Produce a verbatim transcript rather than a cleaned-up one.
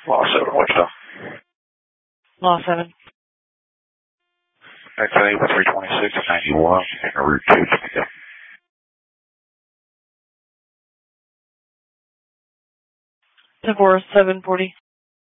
Law seven, Wichita. Law seven. X A with three twenty-six ninety-one and Route two. Yeah. Devorah seven forty.